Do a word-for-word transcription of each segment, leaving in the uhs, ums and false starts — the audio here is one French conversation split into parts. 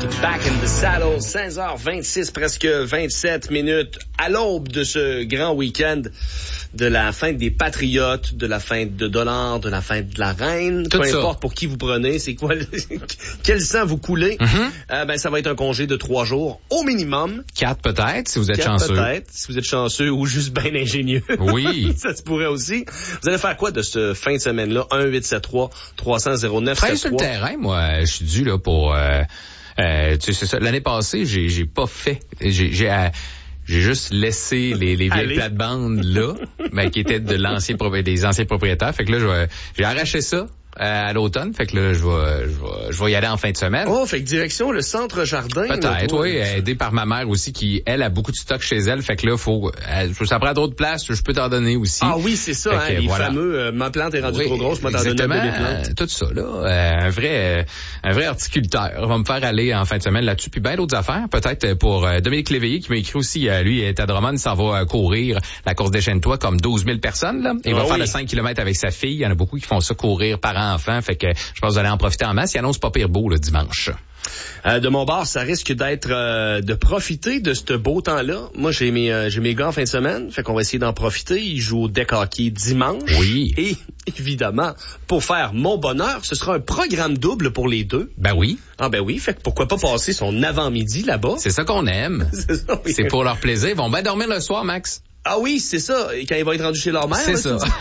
Back in the saddle, seize heures vingt-six, presque vingt-sept minutes, à l'aube de ce grand week-end de la fête des Patriotes, de la fête de dollars, de la fête de la Reine. Tout Peu ça. importe pour qui vous prenez, c'est quoi, le... quel sang vous coulez. Mm-hmm. Euh, ben, ça va être un congé de trois jours au minimum. Quatre peut-être, si vous êtes Quatre chanceux. peut-être, si vous êtes chanceux ou juste bien ingénieux. Oui. Ça se pourrait aussi. Vous allez faire quoi de cette fin de semaine-là? un huit sept trois trois cents zéro neuf Très sept sur le trois. terrain, moi, je suis dû là pour... Euh, euh, tu sais, c'est ça. L'année passée, j'ai, j'ai pas fait... J'ai... j'ai euh, J'ai juste laissé les, les vieilles plates-bandes là, ben, qui étaient de l'ancien des anciens propriétaires. Fait que là, je vais, j'ai arraché ça euh, à l'automne. Fait que là, je vais, je vais, je vais y aller en fin de semaine. Oh, fait que direction le centre jardin. Peut-être, là, oui, aidé par ma mère aussi, qui, elle, a beaucoup de stock chez elle. Fait que là, faut, elle, ça prend d'autres places, je peux t'en donner aussi. Ah oui, c'est ça, hein, que, les voilà. fameux, euh, ma plante est rendue Oui, trop grosse, moi t'en donner un bébé plante. Euh, tout ça, là, euh, un vrai, euh, un vrai horticulteur va me faire aller en fin de semaine là-dessus, puis bien d'autres affaires. Peut-être pour euh, Dominique Léveillé, qui m'a écrit aussi, euh, lui, est à Drummond, il s'en va euh, courir la course des Chaînes-Toi comme douze mille personnes, là. Il ah, va oui. faire le cinq kilomètres avec sa fille. Il y en a beaucoup qui font ça courir par enfant. Fait que je pense que vous allez en profiter en masse. Il annonce pas pire beau, le dimanche. Euh, de mon bord, ça risque d'être euh, de profiter de ce beau temps-là. Moi, j'ai mes euh, j'ai mes gars en fin de semaine, fait qu'on va essayer d'en profiter. Ils jouent au deck hockey dimanche. Oui. Et évidemment, pour faire mon bonheur, ce sera un programme double pour les deux. Ben oui. Ah ben oui, fait que pourquoi pas passer son avant-midi là-bas. C'est ça qu'on aime. C'est ça, oui. C'est pour leur plaisir. Ils vont bien dormir le soir, Max. Ah oui, c'est ça. Et quand ils vont être rendus chez leur mère. C'est là, ça.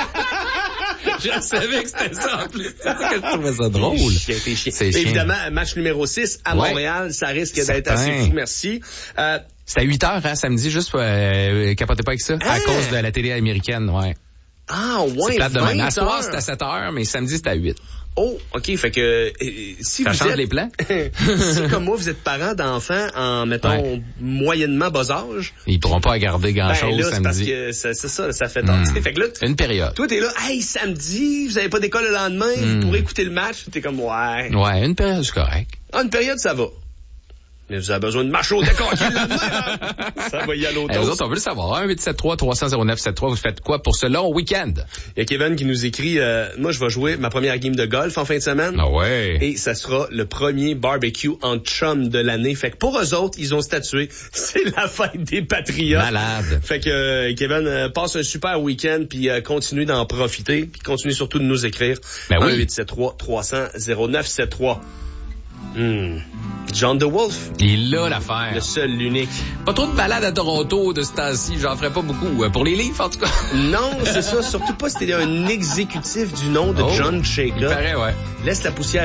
Je savais que c'était ça en plus. C'est ça que je trouvais ça drôle. Chien, t'es chien. C'est chien. Évidemment, match numéro six à Ouais. Montréal, ça risque Certain. d'être assez fou, merci. Euh, C'est à huit heures, hein, samedi, juste euh, capotez pas avec ça, à Hein? cause de la télé américaine, ouais. ah ouais, C'est plate de même. vingt À soir, heures. c'est à sept heures, mais samedi, c'est à huit. Oh, OK, fait que euh, si Ça vous change êtes... les plans? si comme moi, vous êtes parents d'enfants en, mettons, Ouais. moyennement bas âge, Ils pourront pas garder grand-chose ben là, c'est parce samedi. que ça- c'est ça, ça fait tard. Mm. Fait que là, t- Une période. toi, t'es là, hey, samedi, vous avez pas d'école le lendemain, Mm. vous pourrez écouter le match. T'es comme, ouais. Ouais, une période, c'est correct. En une période, ça va. Mais vous avez besoin de marcher au décor le lendemain, hein? Ça va y aller au Eh, vous dos. autres, on veut le savoir. un huit sept trois trois cents zéro neuf sept trois, vous faites quoi pour ce long week-end? Il y a Kevin qui nous écrit, euh, moi, je vais jouer ma première game de golf en fin de semaine. Ah ouais. Et ça sera le premier barbecue en chum de l'année. Fait que pour eux autres, ils ont statué, c'est la fête des Patriotes. Malade. Fait que euh, Kevin, euh, passe un super week-end, puis euh, continue d'en profiter, puis continue surtout de nous écrire. Ben oui. un huit sept trois trois cents zéro neuf sept trois. Hmm. John DeWolf, Il a l'affaire. le seul, l'unique. Pas trop de balades à Toronto de ce temps-ci, j'en ferai pas beaucoup. Euh, Pour les livres, en tout cas. Non, c'est ça. Surtout pas si t'es un exécutif du nom de Oh, John Il Shaker. paraît, ouais. Laisse la poussière